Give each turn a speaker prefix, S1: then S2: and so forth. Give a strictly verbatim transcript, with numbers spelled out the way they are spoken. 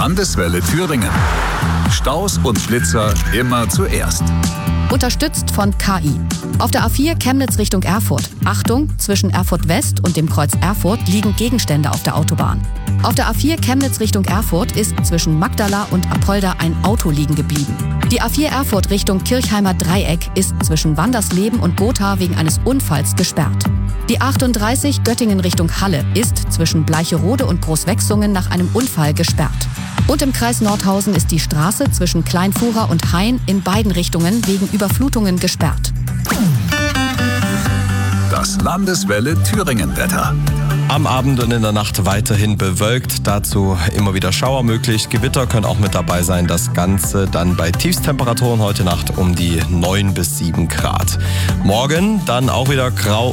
S1: Landeswelle Thüringen. Staus und Blitzer immer zuerst.
S2: Unterstützt von K I. Auf der A vier Chemnitz Richtung Erfurt. Achtung, zwischen Erfurt West und dem Kreuz Erfurt liegen Gegenstände auf der Autobahn. Auf der A vier Chemnitz Richtung Erfurt ist zwischen Magdala und Apolda ein Auto liegen geblieben. Die A vier Erfurt Richtung Kirchheimer Dreieck ist zwischen Wandersleben und Gotha wegen eines Unfalls gesperrt. Die achtunddreißig Göttingen Richtung Halle ist zwischen Bleicherode und Großwechsungen nach einem Unfall gesperrt. Und im Kreis Nordhausen ist die Straße zwischen Kleinfuhrer und Hain in beiden Richtungen wegen Überflutungen gesperrt.
S1: Das Landeswelle Thüringen-Wetter.
S3: Am Abend und in der Nacht weiterhin bewölkt, dazu immer wieder Schauer möglich. Gewitter können auch mit dabei sein. Das Ganze dann bei Tiefstemperaturen heute Nacht um die neun bis sieben Grad. Morgen dann auch wieder grau